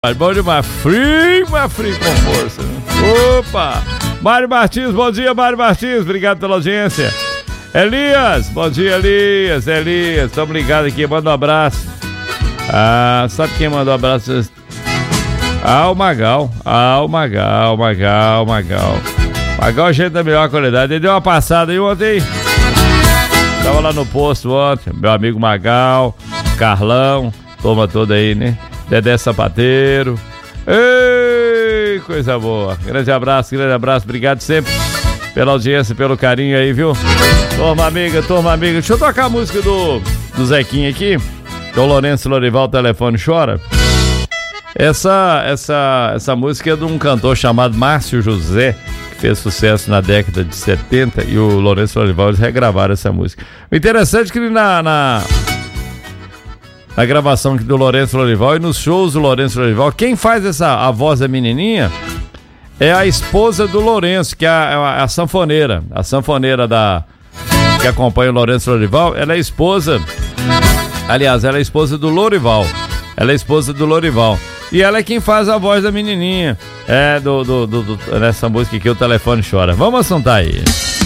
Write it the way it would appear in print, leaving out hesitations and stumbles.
Bom demais, frio com força. Opa! Mário Martins, bom dia, Mário Martins, obrigado pela audiência. Elias, bom dia, Elias, estamos ligados aqui, manda um abraço. Sabe quem mandou um abraço? O Magal. Magal é gente da melhor qualidade, ele deu uma passada aí ontem. Tava lá no posto ontem, meu amigo Magal, Carlão, turma toda aí, né? Dedé Sapateiro. Ei, coisa boa. Grande abraço, obrigado sempre pela audiência, pelo carinho aí, viu? Turma amiga. Deixa eu tocar a música do Zequinha aqui, que o Lourenço Lorival, o telefone chora. Essa música é de um cantor chamado Márcio José, que fez sucesso na década de 70, e o Lourenço Lorival, eles regravaram essa música. O interessante é que na gravação do Lourenço Lorival e nos shows do Lourenço Lorival, quem faz a voz da menininha é a esposa do Lourenço, que é a sanfoneira. A sanfoneira que acompanha o Lourenço Lorival, ela é esposa do Lorival. E ela é quem faz a voz da menininha. Nessa música aqui, O Telefone Chora. Vamos assuntar aí.